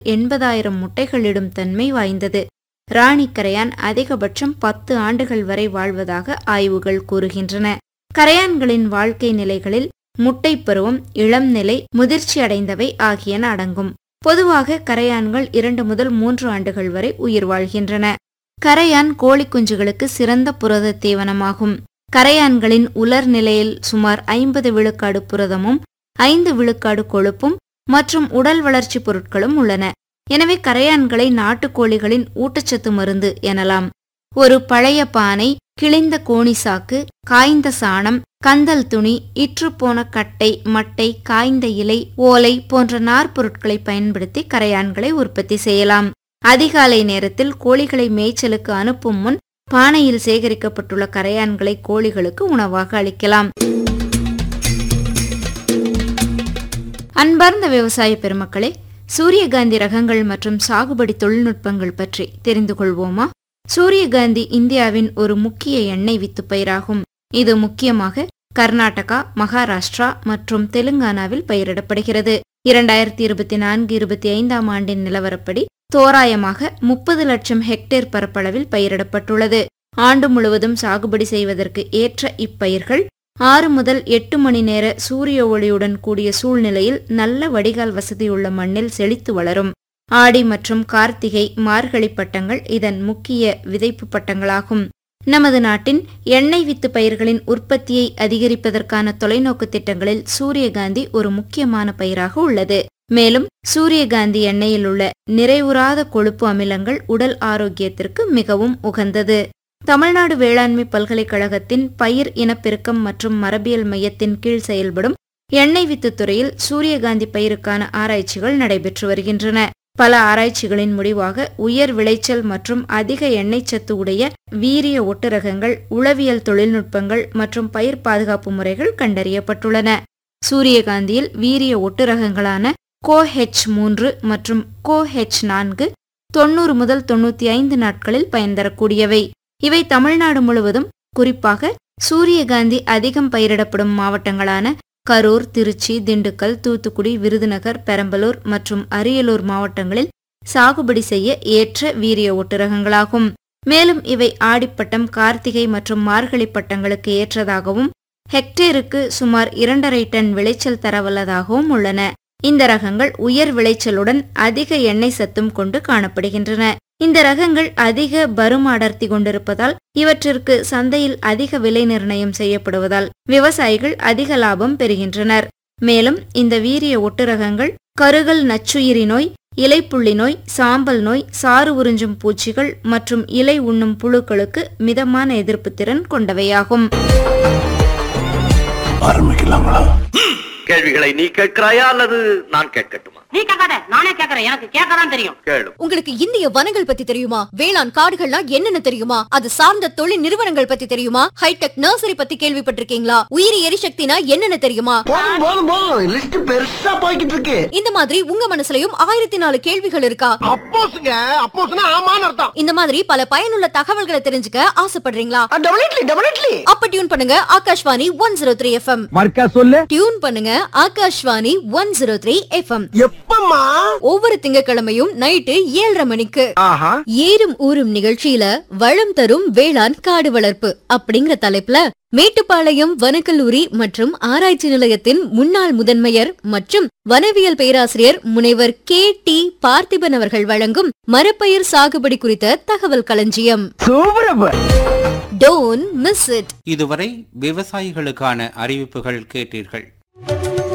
80,000 முட்டைகளிடும் தன்மை வாய்ந்தது. ராணி கரையான் அதிகபட்சம் 10 ஆண்டுகள் வரை வாழ்வதாக ஆய்வுகள் கூறுகின்றன. கரையான்களின் வாழ்க்கை நிலைகளில் முட்டை பருவம், இளம் நிலை, முதிர்ச்சி அடைந்தவை ஆகியன அடங்கும். பொதுவாக கரையான்கள் 2 முதல் 3 ஆண்டுகள் வரை உயிர் வாழ்கின்றன. கரையான் கோழி குஞ்சுகளுக்கு சிறந்த புரத தீவனமாகும். கரையான்களின் உலர் நிலையில் சுமார் 50 விழுக்காடு புரதமும் 5 விழுக்காடு கொழுப்பும் மற்றும் உடல் வளர்ச்சி பொருட்களும் உள்ளன. எனவே கரையான்களை நாட்டுக்கோழிகளின் ஊட்டச்சத்து மருந்து எனலாம். ஒரு பழைய பானை, கிழிந்த கோணி சாக்கு, காய்ந்த சாணம், கந்தல் துணி, இற்றுப்போன கட்டை, மட்டை, காய்ந்த இலை, ஓலை போன்ற நார்பொருட்களை பயன்படுத்தி கரையான்களை உற்பத்தி செய்யலாம். அதிகாலை நேரத்தில் கோழிகளை மேய்ச்சலுக்கு அனுப்பும் முன் பானையில் சேகரிக்கப்பட்டுள்ள கரையான்களை கோழிகளுக்கு உணவாக அளிக்கலாம். அன்பார்ந்த விவசாய பெருமக்களே, சூரியகாந்தி ரகங்கள் மற்றும் சாகுபடி தொழில்நுட்பங்கள் பற்றி தெரிந்து கொள்வோமா? சூரியகாந்தி இந்தியாவின் ஒரு முக்கிய எண்ணெய் வித்து பயிராகும். இது முக்கியமாக கர்நாடகா, மகாராஷ்டிரா மற்றும் தெலுங்கானாவில் பயிரிடப்படுகிறது. 2024-25 ஆண்டின் நிலவரப்படி தோராயமாக 30 லட்சம் ஹெக்டேர் பரப்பளவில் பயிரிடப்பட்டுள்ளது. ஆண்டு முழுவதும் சாகுபடி செய்வதற்கு ஏற்ற இப்பயிர்கள் 6 முதல் 8 மணி நேர சூரிய ஒளியுடன் கூடிய சூழ்நிலையில் நல்ல வடிகால் வசதியுள்ள மண்ணில் செழித்து வளரும். ஆடி மற்றும் கார்த்திகை, மார்கழி பட்டங்கள் இதன் முக்கிய விதைப்பு பட்டங்களாகும். நமது நாட்டின் எண்ணெய் வித்து பயிர்களின் உற்பத்தியை அதிகரிப்பதற்கான தொலைநோக்கு திட்டங்களில் சூரியகாந்தி ஒரு முக்கியமான பயிராக உள்ளது. மேலும் சூரியகாந்தி எண்ணெயில் உள்ள நிறைவுறாத கொழுப்பு அமிலங்கள் உடல் ஆரோக்கியத்திற்கு மிகவும் உகந்தது. தமிழ்நாடு வேளாண்மை பல்கலைக்கழகத்தின் பயிர் இனப்பெருக்கம் மற்றும் மரபியல் மையத்தின் கீழ் செயல்படும் எண்ணெய் வித்து துறையில் சூரியகாந்தி பயிருக்கான ஆராய்ச்சிகள் நடைபெற்று வருகின்றன. பல ஆராய்ச்சிகளின் முடிவாக உயர் விளைச்சல் மற்றும் அதிக எண்ணெய் சத்து உடைய வீரிய ஒட்டுரகங்கள், உளவியல் தொழில்நுட்பங்கள் மற்றும் பயிர் பாதுகாப்பு முறைகள் கண்டறியப்பட்டுள்ளன. சூரியகாந்தியில் வீரிய ஒட்டுரகங்களான COH3 மற்றும் COH4 90 முதல் 95 நாட்களில் பயன் தரக்கூடியவை. இவை தமிழ்நாடு முழுவதும், குறிப்பாக சூரியகாந்தி அதிகம் பயிரிடப்படும் மாவட்டங்களான கரூர், திருச்சி, திண்டுக்கல், தூத்துக்குடி, விருதுநகர், பெரம்பலூர் மற்றும் அரியலூர் மாவட்டங்களில் சாகுபடி செய்ய ஏற்ற வீரிய ஒட்டுரகங்களாகும். மேலும் இவை ஆடிப்பட்டம், கார்த்திகை மற்றும் மார்கழி பட்டங்களுக்கு ஏற்றதாகவும் ஹெக்டேருக்கு சுமார் 2.5 டன் விளைச்சல் தரவல்லதாகவும் உள்ளன. இந்த ரகங்கள் உயர் விளைச்சலுடன் அதிக எண்ணெய் சத்தும் கொண்டு காணப்படுகின்றன. இந்த ரகங்கள் அதிக பரும அடர்த்தி கொண்டிருப்பதால் இவற்றிற்கு சந்தையில் அதிக விலை நிர்ணயம் செய்யப்படுவதால் விவசாயிகள் அதிக லாபம் பெறுகின்றனர். மேலும் இந்த வீரிய ஒட்டுரகங்கள் கருகல் நச்சுயிரி நோய், இலைப்புள்ளி நோய், சாம்பல் நோய், சாறு உறிஞ்சும் பூச்சிகள் மற்றும் இலை உண்ணும் புழுக்களுக்கு மிதமான எதிர்ப்பு திறன் கொண்டவையாகும். கேள்விகளை நீ கேட்கிறாயா அல்லது நான் கேட்கட்டுமா? நீ கேட்காத, நானே கேட்கிறேன். எனக்கு கேட்கதான் தெரியும். கேளு. உங்களுக்கு இந்திய வனங்கள் பத்தி தெரியுமா? வேளாண் காடுகள்னா என்னென்ன தெரியுமா? அது சார்ந்த தொழில் நிறுவனங்கள் பத்தி தெரியுமா? ஹைடெக் நர்சரி பத்தி கேள்விப்பட்டிருக்கீங்களா? உயிரி எரிசக்தினா என்னென்ன தெரியுமா? லிஸ்ட் பெருசா போய்கிட்டு இருக்கு. இந்த மாதிரி உங்க மனசுலயும் 1004 கேள்விகள் இருக்கா? அப்போஸ்னா ஆமான்னு அர்த்தம். இந்த மாதிரி பல பயனுள்ள தகவல்களை தெரிஞ்சுக்க ஆசைப்படுறீங்களா? டெஃபினெட்லி. அப்ப டியூன் பண்ணுங்க ஆகாஷ்வாணி 103 FM. மர்க்கா சொல்லு. டியூன் பண்ணுங்க ஆகாஷ்வாணி 103 FM. எப்பம்மா? ஒவ்வொரு திங்கட்கிழமையும் நைட்டு 7:30 மணிக்கு. ஏறும் ஊரும் நிகழ்ச்சியில வளம் தரும் வேளாண் காடு வளர்ப்பு அப்படிங்கிற தலைப்புல மேட்டுப்பாளையம் வனக்கல்லூரி மற்றும் ஆராய்ச்சி நிலையத்தின் முன்னாள் முதன்மையர் மற்றும் வனவியல் பேராசிரியர் முனைவர் KT பார்த்திபன் அவர்கள் வழங்கும் மரப்பயிர் சாகுபடி குறித்த தகவல் களஞ்சியம். Don't miss it. இதுவரை விவசாயிகளுக்கான அறிவிப்புகள் கேட்டீர்கள்.